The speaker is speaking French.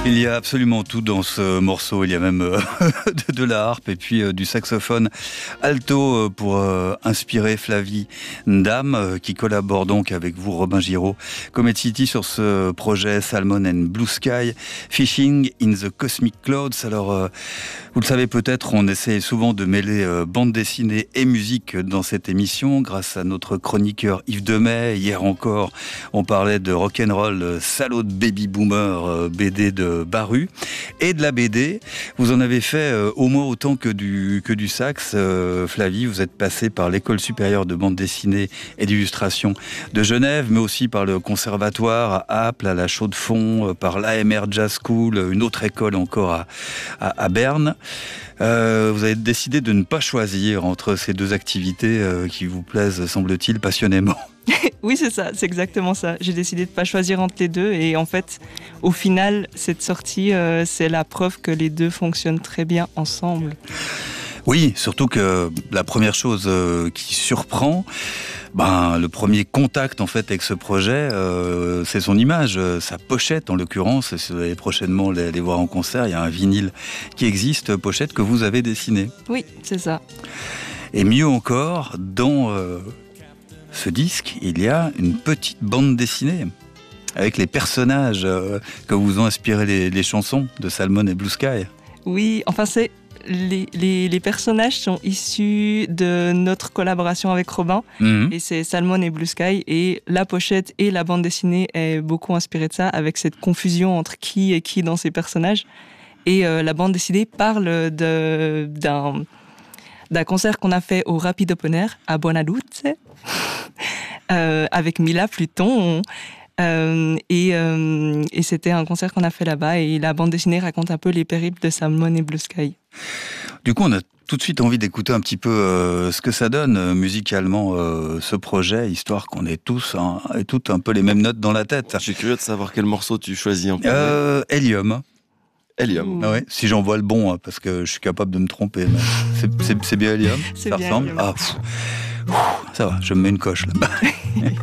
Il y a absolument tout dans ce morceau. Il y a même de la harpe et puis du saxophone alto pour inspirer Flavie Ndam, qui collabore donc avec vous, Robin Giraud, Comet City, sur ce projet Salmon and Blue Sky, Fishing in the Cosmic Clouds. Alors, vous le savez peut-être, on essaie souvent de mêler bande dessinée et musique dans cette émission, grâce à notre chroniqueur Yves Demey. Hier encore, on parlait de rock'n'roll, salaud de baby boomer, BD de Baru, et de la BD. Vous en avez fait au moins autant que du sax. Flavie, vous êtes passée par l'école supérieure de bande dessinée et d'illustration de Genève, mais aussi par le conservatoire à Apple, à la Chaux-de-Fonds, par l'AMR Jazz School, une autre école encore à Berne. Vous avez décidé de ne pas choisir entre ces deux activités qui vous plaisent, semble-t-il, passionnément. Oui, c'est ça, c'est exactement ça. J'ai décidé de ne pas choisir entre les deux et en fait, au final, cette sortie, c'est la preuve que les deux fonctionnent très bien ensemble. Oui, surtout que la première chose qui surprend, le premier contact en fait avec ce projet, c'est son image, sa pochette en l'occurrence. Si vous allez prochainement les voir en concert, il y a un vinyle qui existe, pochette que vous avez dessinée. Oui, c'est ça. Et mieux encore, dans ce disque, il y a une petite bande dessinée avec les personnages que vous ont inspiré les chansons de Salmon et Blue Sky. Oui, enfin les personnages sont issus de notre collaboration avec Robin, et c'est Salmon et Blue Sky, et la pochette et la bande dessinée est beaucoup inspirée de ça, avec cette confusion entre qui est qui dans ces personnages. Et la bande dessinée parle d'un concert qu'on a fait au Rapid Open Air à Buonaduz, avec Mila Pluton. Et c'était un concert qu'on a fait là-bas, et la bande dessinée raconte un peu les périples de Salmon et Blue Sky. Du coup, on a tout de suite envie d'écouter un petit peu ce que ça donne musicalement, ce projet, histoire qu'on ait tous et toutes un peu les mêmes notes dans la tête. Je suis curieux de savoir quel morceau tu choisis en premier. Hélium. Hélium. Ah ouais, si j'en vois le bon, parce que je suis capable de me tromper. C'est bien Hélium. C'est ça bien ressemble. Hélium. Ça va, je me mets une coche là-bas.